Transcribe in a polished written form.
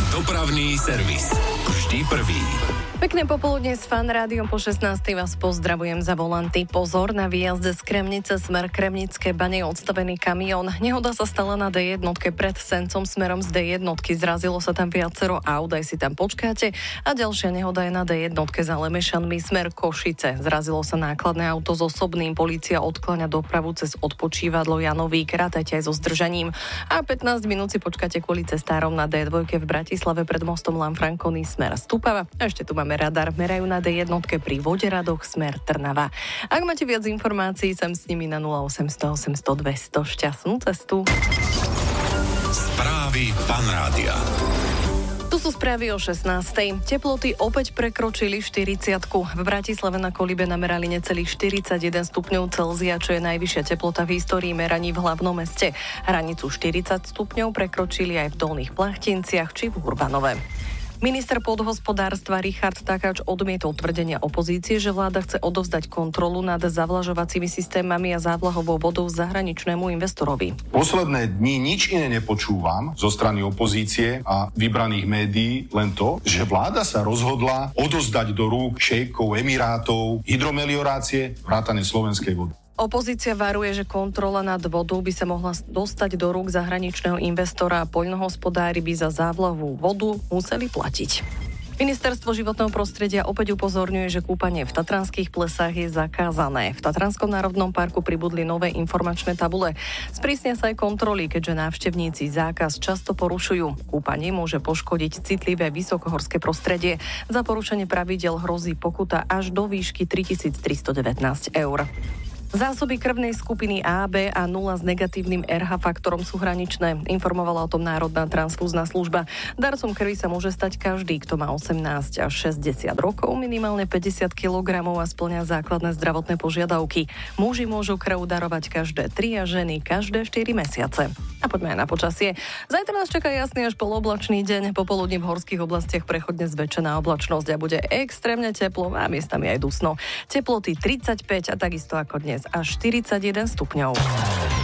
Dopravný servis. Vždy prvý. Pekné popoludne s Fan Rádiom. Po 16. vás pozdravujem za volanty. Pozor, na výjazde z Kremnice smer Kremnické Bane je odstavený kamión. Nehoda sa stala na D1 pred Sencom smerom z D1. Zrazilo sa tam viacero aut, aj si tam počkáte. A ďalšia nehoda je na D1 za Lemešanmi smer Košice. Zrazilo sa nákladné auto s osobným. Polícia odkláňa dopravu cez odpočívadlo Janovík. Rátajte aj so zdržaním. A 15 minút si počkáte kvôli cestárom na D2 v Bratislave pred mostom Lanfranconi smer Stupava. A ešte tu máme radar, merajú na D1 pri Voderadoch smer Trnava. Ak máte viac informácií, sem s nimi na 0800 800 200. Šťastnú cestu. Správy Fan Rádia. Tu sú správy o 16. Teploty opäť prekročili 40-ku. V Bratislave na Kolibe namerali necelých 41 stupňov Celzia, čo je najvyššia teplota v histórii meraní v hlavnom meste. Hranicu 40 stupňov prekročili aj v Dolných Plachtinciach či v Urbanove. Minister pôdohospodárstva Richard Takáč odmietol tvrdenia opozície, že vláda chce odovzdať kontrolu nad zavlažovacími systémami a závlahovou vodou zahraničnému investorovi. Posledné dni nič iné nepočúvam zo strany opozície a vybraných médií, len to, že vláda sa rozhodla odovzdať do rúk šejkov Emirátov hydromeliorácie vrátane slovenskej vody. Opozícia varuje, že kontrola nad vodou by sa mohla dostať do rúk zahraničného investora a poľnohospodári by za závlahovú vodu museli platiť. Ministerstvo životného prostredia opäť upozorňuje, že kúpanie v tatranských plesách je zakázané. V Tatranskom národnom parku pribudli nové informačné tabule. Sprísnia sa aj kontroly, keďže návštevníci zákaz často porušujú. Kúpanie môže poškodiť citlivé vysokohorské prostredie. Za porušenie pravidiel hrozí pokuta až do výšky 3319 eur. Zásoby krvnej skupiny A, B a 0 s negatívnym RH faktorom sú hraničné. Informovala o tom Národná transfúzna služba. Darcom krvi sa môže stať každý, kto má 18 až 60 rokov, minimálne 50 kg a spĺňa základné zdravotné požiadavky. Muži môžu krv darovať každé 3 a ženy každé 4 mesiace. A poďme aj na počasie. Zajtra nás čaká jasný až poloblačný deň. Popoludní v horských oblastiach prechodne zväčšená oblačnosť a bude extrémne teplo a miestami aj dusno. Teploty 35 a takisto ako dnes až 41 stupňov.